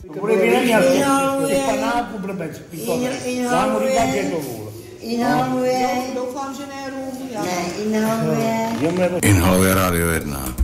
Pure vieni al panaco blbec. Siamo arrivati a dov'è? Inhaluje Radio 1.